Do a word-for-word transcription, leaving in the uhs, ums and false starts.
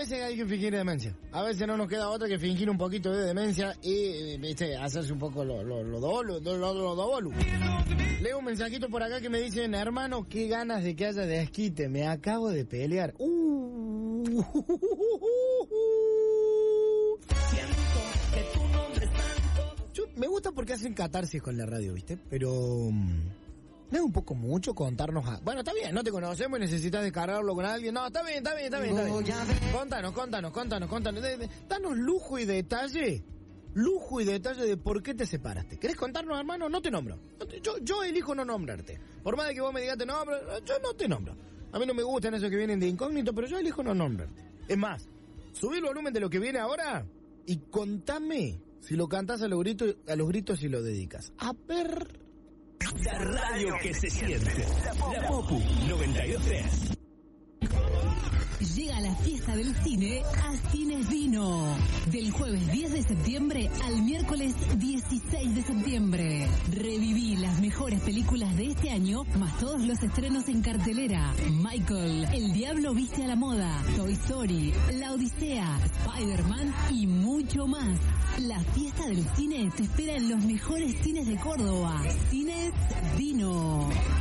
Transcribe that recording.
veces hay que fingir demencia. A veces no nos queda otra que fingir un poquito de demencia y, viste, hacerse un poco lo, lo, lo dolo, lo, lo, lo dolo. Leo un mensajito por acá que me dicen, hermano, qué ganas de que haya desquite, me acabo de pelear. Uh, uh, uh, uh, uh, uh. Yo, me gusta porque hacen catarsis con la radio, ¿viste? Pero um, no es un poco mucho contarnos a... Bueno, está bien, no te conocemos y necesitas descargarlo con alguien. No, está bien, está bien, está bien, está bien. Contanos, contanos, contanos, contanos. De, de, danos lujo y detalle, lujo y detalle de por qué te separaste. ¿Querés contarnos, hermano? No te nombro. No te, yo, yo elijo no nombrarte. Por más de que vos me digas te nombro, yo no te nombro. A mí no me gustan esos que vienen de incógnito, pero yo elijo no nombrarte. Es más, subí el volumen de lo que viene ahora y contame si lo cantás a los gritos, a los gritos y lo dedicas. A ver... La radio que se siente. La Popu noventa y dos punto tres. Llega la fiesta del cine a Cines Vino. Del jueves diez de septiembre al miércoles dieciséis de septiembre. Reviví las mejores películas de este año, más todos los estrenos en cartelera. Michael, El Diablo Viste a la Moda, Toy Story, La Odisea, Spider-Man y mucho más. La fiesta del cine te espera en los mejores cines de Córdoba. Cines Vino.